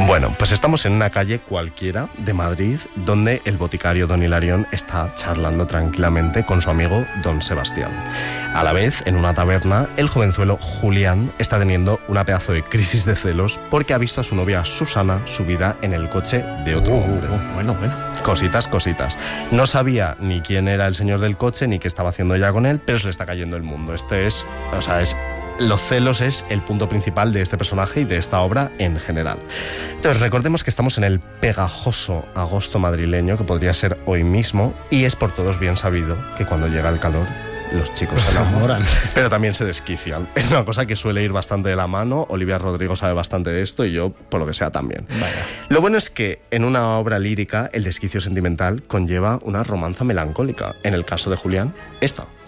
Bueno, pues estamos en una calle cualquiera de Madrid donde el boticario don Hilarión está charlando tranquilamente con su amigo don Sebastián. A la vez, en una taberna, el jovenzuelo Julián está teniendo una pedazo de crisis de celos porque ha visto a su novia Susana subida en el coche de otro hombre. Bueno. Cositas. No sabía ni quién era el señor del coche ni qué estaba haciendo ella con él, pero se le está cayendo el mundo. Los celos es el punto principal de este personaje y de esta obra en general. Entonces, recordemos que estamos en el pegajoso agosto madrileño, que podría ser hoy mismo, y es por todos bien sabido que cuando llega el calor, los chicos se enamoran, pero también se desquician. Es una cosa que suele ir bastante de la mano. Olivia Rodrigo sabe bastante de esto y yo, por lo que sea, también. Vaya. Lo bueno es que en una obra lírica el desquicio sentimental conlleva una romanza melancólica. En el caso de Julián, esta.